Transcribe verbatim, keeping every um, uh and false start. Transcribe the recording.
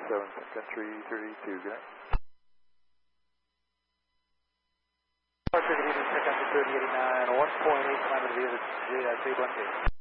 seven, Country thirty-two, good night. Departure, good evening, check out the thirty eighty-nine, one point eight, climb to the other J one K.